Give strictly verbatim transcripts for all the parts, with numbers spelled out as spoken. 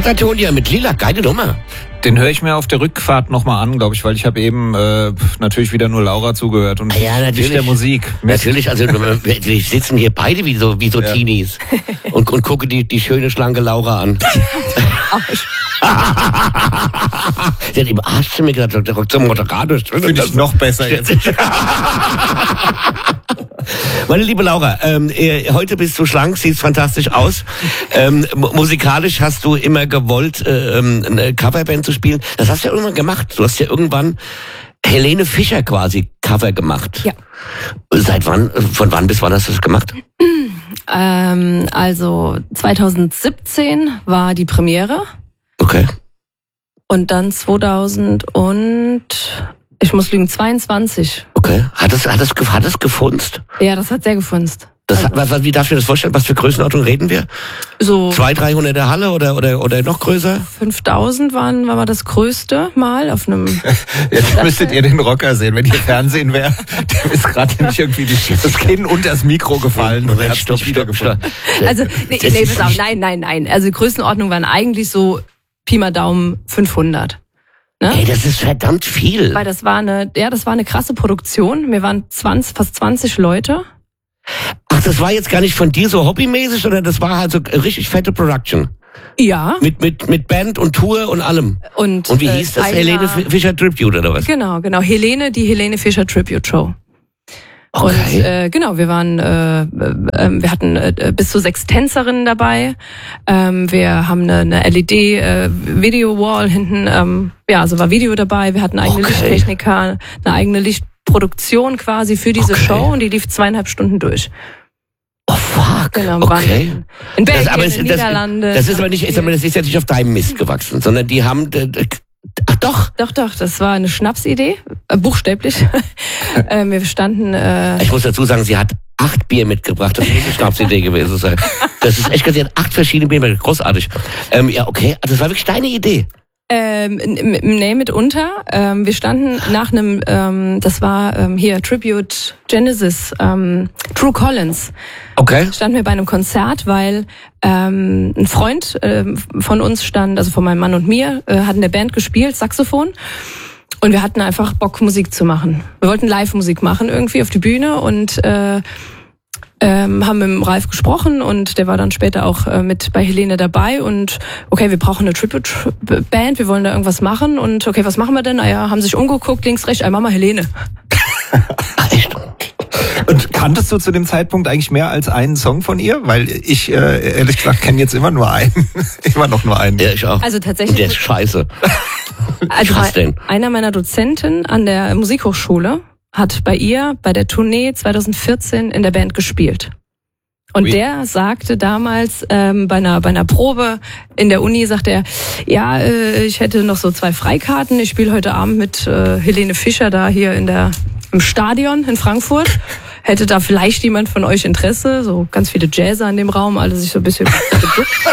Katatonia mit Lila, geile Nummer. Den höre ich mir auf der Rückfahrt nochmal an, glaube ich, weil ich habe eben äh, natürlich wieder nur Laura zugehört und ja, natürlich. nicht der Musik. Natürlich, also wir, wir sitzen hier beide wie so, wie so ja. Teenies und, und gucken die, die schöne, schlanke Laura an. Sie hat im Arsch zu mir gesagt, der rockt zum Moderator. Finde ich noch besser jetzt. Meine liebe Laura, ähm, äh, heute bist du schlank, siehst fantastisch aus. Ähm, musikalisch hast du immer gewollt, äh, eine Coverband zu spielen. Das hast du ja irgendwann gemacht. Du hast ja irgendwann Helene Fischer quasi Cover gemacht. Ja. Seit wann, von wann bis wann hast du das gemacht? Ähm, also zwanzig siebzehn war die Premiere. Okay. Und dann zweitausend und ich muss lügen, zweiundzwanzig. Okay. Hat es, hat es, hat es gefunzt? Ja, das hat sehr gefunzt. Das hat, was, wie darfst du dir das vorstellen? Was für Größenordnung reden wir? So Zwei, dreihundert der Halle oder, oder, oder noch größer? fünftausend waren, war das größte Mal auf einem... Jetzt müsstet ihr den Rocker sehen, wenn ihr Fernsehen wäre. Dem ist gerade nicht irgendwie die, das Kinn unter das Mikro gefallen und er hat stopp, wieder stopp, stopp. Also, nee, nee, pass auf, nein, nein, nein. Also die Größenordnung waren eigentlich so Pi mal Daumen fünfhundert. Ne? Ey, das ist verdammt viel. Weil das war eine, ja, das war eine krasse Produktion. Wir waren zwanzig, fast zwanzig Leute. Ach, das war jetzt gar nicht von dir so hobbymäßig, sondern das war halt so richtig fette Production. Ja. Mit, mit, mit Band und Tour und allem. Und, und wie äh, hieß das? Helene Fischer Tribute oder was? Genau, genau. Helene, die Helene Fischer Tribute Show. Okay. Und äh, genau, wir waren, äh, äh, wir hatten äh, bis zu sechs Tänzerinnen dabei. Ähm, wir haben eine, eine L E D äh, Video Wall hinten. Ähm, ja, also war Video dabei. Wir hatten eigene okay. Lichttechniker, eine eigene Lichtproduktion quasi für diese okay. Show und die lief zweieinhalb Stunden durch. Oh fuck. Genau, okay. In Belgien, das, aber es, in den Niederlanden. Das, das ist aber nicht, ich sag mal, das ist ja nicht auf deinem Mist gewachsen, sondern die haben, ach doch. Doch, doch, das war eine Schnapsidee, äh, buchstäblich. äh, wir standen... Äh ich muss dazu sagen, sie hat acht Bier mitgebracht, das muss eine Schnapsidee gewesen sein. Das ist echt, sie hat acht verschiedene Bier, großartig. Ähm, ja, okay, das war wirklich deine Idee. Ähm, nee, mitunter. Ähm, wir standen nach einem, ähm, das war ähm, hier Tribute Genesis, ähm, Drew Collins. Okay. Standen wir bei einem Konzert, weil ähm, ein Freund ähm, von uns stand, also von meinem Mann und mir, äh, hat in der Band gespielt, Saxophon. Und wir hatten einfach Bock, Musik zu machen. Wir wollten Live-Musik machen, irgendwie auf die Bühne und äh, Ähm, haben mit dem Ralf gesprochen und der war dann später auch äh, mit bei Helene dabei und okay, wir brauchen eine Tribute-Band, wir wollen da irgendwas machen und okay, was machen wir denn? Naja, haben sich umgeguckt, links, rechts, einmal mal Helene. Und kanntest du zu dem Zeitpunkt eigentlich mehr als einen Song von ihr? Weil ich, äh, ehrlich gesagt, kenne jetzt immer nur einen. immer noch nur einen. Ja, ich auch. Also tatsächlich. Und der ist scheiße. Also mein, einer meiner Dozenten an der Musikhochschule hat bei ihr bei der Tournee zwanzig vierzehn in der Band gespielt. Und oui. der sagte damals ähm, bei einer bei einer Probe in der Uni, sagte er, ja, äh, ich hätte noch so zwei Freikarten. Ich spiele heute Abend mit äh, Helene Fischer da hier in der im Stadion in Frankfurt. Hätte da vielleicht jemand von euch Interesse? So ganz viele Jazzer in dem Raum, alle sich so ein bisschen geduckt.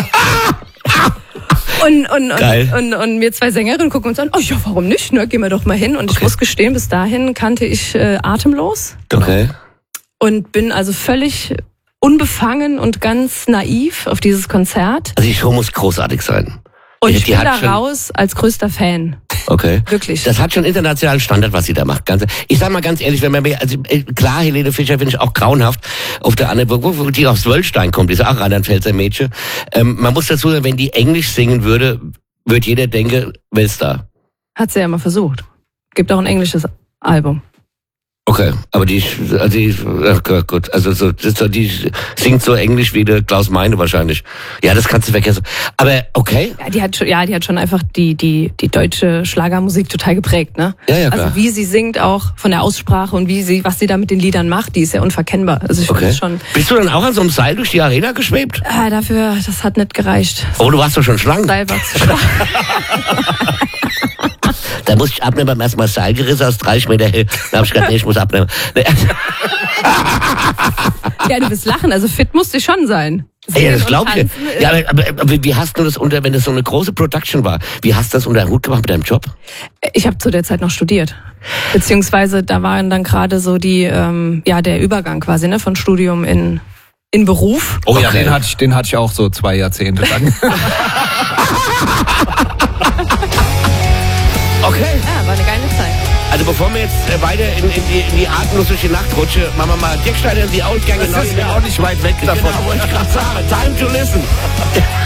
Und, und, und, und, und wir zwei Sängerinnen gucken uns an, oh ja, warum nicht, ne? Gehen wir doch mal hin. Und okay. ich muss gestehen, bis dahin kannte ich äh, Atemlos. Okay. Und bin also völlig unbefangen und ganz naiv auf dieses Konzert. Also die Show muss großartig sein. Und ich bin da raus als größter Fan. Okay. Wirklich. Das hat schon internationalen Standard, was sie da macht. Ganz, ich sag mal ganz ehrlich, wenn man mir, also klar, Helene Fischer finde ich auch grauenhaft. Auf der anderen, wo, wo die aus Wöllstein kommt, die ist auch Rheinland-Pfälzer Mädchen. Ähm, man muss dazu sagen, wenn die Englisch singen würde, würde jeder denken, Weltstar. Hat sie ja mal versucht. Gibt auch ein englisches Album. Okay, aber die, also die, ach gut, also so, die singt so Englisch wie der Klaus Meine wahrscheinlich. Ja, das kannst du vergessen. Aber okay. Ja, die hat schon, ja, die hat schon einfach die die die deutsche Schlagermusik total geprägt, ne? Ja, ja, klar. Also wie sie singt auch von der Aussprache und wie sie, was sie da mit den Liedern macht, die ist ja unverkennbar. Also ich okay. finde schon. Bist du dann auch an so einem Seil durch die Arena geschwebt? Ah, dafür, das hat nicht gereicht. Oh, du warst doch schon schlank. Seil war zu schwach. Da musste ich abnehmen, beim ersten Mal Seil gerissen aus dreißig Meter Höhe. Da hab ich gedacht, nee, ich muss abnehmen. Ja, du bist lachen, also fit musst du schon sein. Ja, das glaube ich. Ja, aber, aber, aber wie hast du das unter, wenn das so eine große Production war, wie hast du das unter den Hut gemacht mit deinem Job? Ich habe zu der Zeit noch studiert. Beziehungsweise da waren dann gerade so die, ähm, ja, der Übergang quasi, ne, von Studium in, in Beruf. Oh ja, okay. den hatte ich, den hatte ich auch so zwei Jahrzehnte lang. bevor wir jetzt äh, beide in, in, die, in die atemlos durch die Nacht rutschen, machen wir mal Dirk Steiner in die Outgänge. Das ist ja auch nicht weit weg davon. Genau, wollte ich gerade sagen. Time to listen.